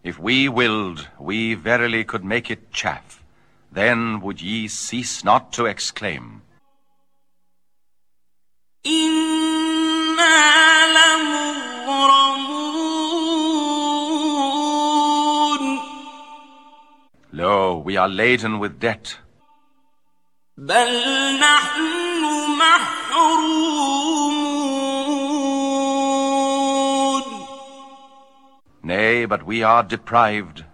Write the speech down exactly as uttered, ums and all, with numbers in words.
If we willed, we verily could make it chaff. Then would ye cease not to exclaim, إِنَّا لَمُغْرَمُونَ. Lo, we are laden with debt. بَلْ نَحْنُ مَحْرُومُونَ. Nay, but we are deprived.